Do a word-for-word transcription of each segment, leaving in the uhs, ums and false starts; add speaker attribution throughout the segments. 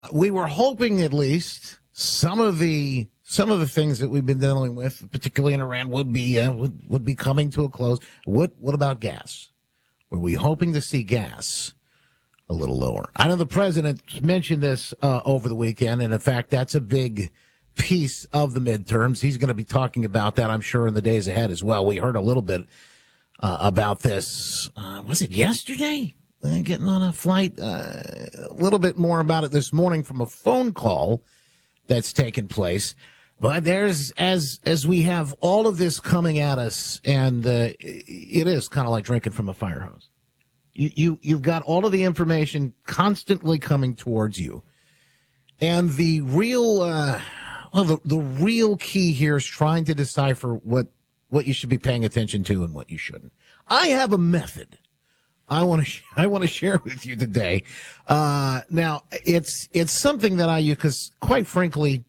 Speaker 1: We were hoping at least some of the some of the things that we've been dealing with, particularly in Iran, would be uh, would, would be coming to a close. What what about gas? Were we hoping to see gas a little lower? I know the president mentioned this uh, over the weekend, and in fact, that's a big piece of the midterms. He's going to be talking about that, I'm sure, in the days ahead as well. We heard a little bit uh, about this. Uh, was it yesterday? Uh, getting on a flight. Uh, a little bit more about it this morning from a phone call that's taken place. But there's, as as we have all of this coming at us, and uh, it is kind of like drinking from a fire hose. You, you, you've got all of the information constantly coming towards you. And the real, uh, well, the, the real key here is trying to decipher what, what you should be paying attention to and what you shouldn't. I have a method I want to I want to share with you today. Uh, now, it's it's something that I use because, quite frankly,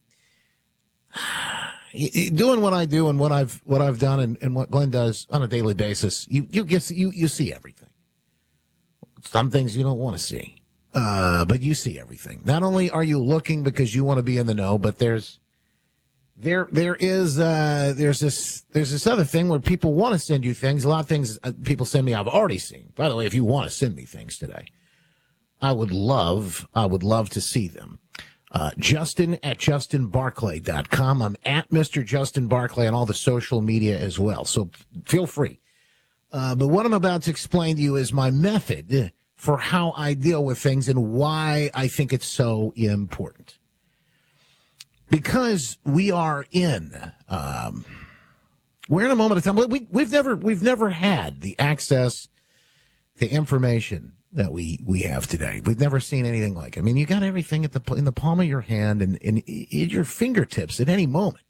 Speaker 1: doing what I do and what I've what I've done and, and what Glenn does on a daily basis, you you get you you see everything. Some things you don't want to see, uh, but you see everything. Not only are you looking because you want to be in the know, but there's there there is uh, there's this there's this other thing where people want to send you things. A lot of things uh, people send me I've already seen. By the way, if you want to send me things today, I would love I would love to see them. Uh, Justin at justin barclay dot com. I'm at Mister Justin Barclay on all the social media as well, so feel free. Uh, but what I'm about to explain to you is my method for how I deal with things and why I think it's so important. Because we are in, um, we're in a moment of time. We, we've never, we've never had the access to information that we, we have today. We've never seen anything like it. I mean, you got everything at the in the palm of your hand and, and at your fingertips at any moment.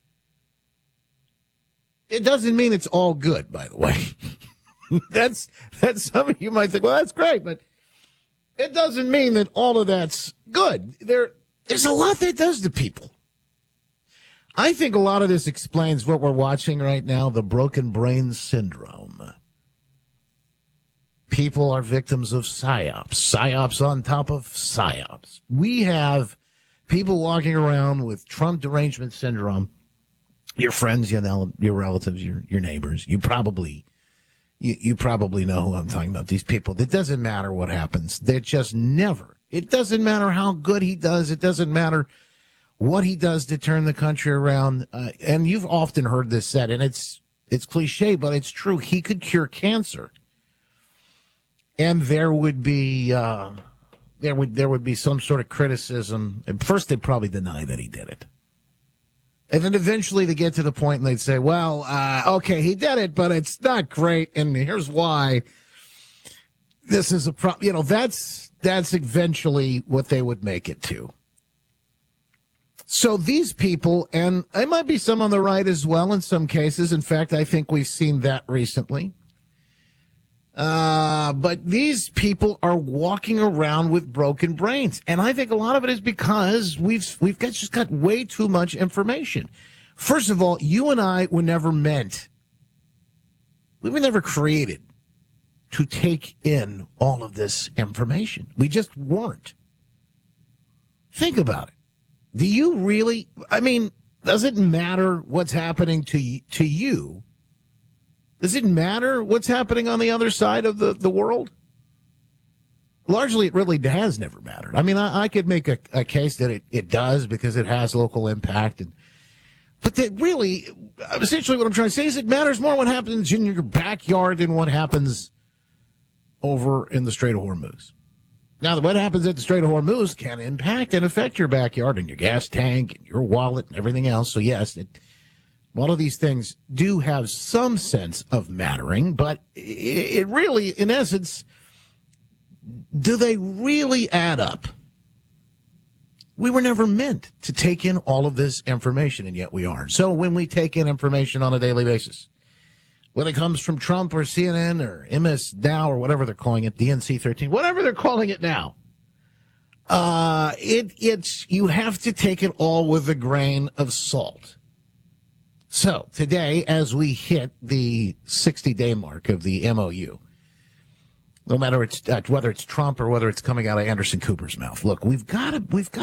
Speaker 1: It doesn't mean it's all good, by the way. that's that's some of you might think, well, that's great, but it doesn't mean that all of that's good. There, there's a lot that does to people. I think a lot of this explains what we're watching right now, the broken brain syndrome. People are victims of psyops, psyops on top of psyops. We have people walking around with Trump derangement syndrome. Your friends, you know, your relatives, your your neighbors. You probably, you, you probably know who I'm talking about. These people. It doesn't matter what happens. They're just never. It doesn't matter how good he does. It doesn't matter what he does to turn the country around. Uh, and you've often heard this said, and it's it's cliche, but it's true. He could cure cancer, and there would be uh, there would there would be some sort of criticism. At first, they'd probably deny that he did it. And then eventually they get to the point and they'd say, well, uh, okay, he did it, but it's not great. And here's why. This is a problem. You know, that's that's eventually what they would make it to. So these people, and there might be some on the right as well in some cases. In fact, I think we've seen that recently. Uh, but these people are walking around with broken brains. And I think a lot of it is because we've we've got, just got way too much information. First of all, you and I were never meant, we were never created to take in all of this information. We just weren't. Think about it. Do you really, I mean, does it matter what's happening to to you? Does it matter what's happening on the other side of the, the world? Largely, it really has never mattered. I mean, I, I could make a, a case that it, it does because it has local impact. And, but that really, essentially what I'm trying to say is it matters more what happens in your backyard than what happens over in the Strait of Hormuz. Now, what happens at the Strait of Hormuz can impact and affect your backyard and your gas tank and your wallet and everything else. So, yes, it all of these things do have some sense of mattering, but it really, in essence, do they really add up? We were never meant to take in all of this information, and yet we are. So when we take in information on a daily basis, whether it comes from Trump or C N N or M S Now or whatever they're calling it, D N C thirteen, whatever they're calling it now, uh, it it's you have to take it all with a grain of salt. So today, as we hit the sixty-day mark of the M O U, No matter it's uh, whether it's Trump or whether it's coming out of Anderson Cooper's mouth. Look, we've got to we've got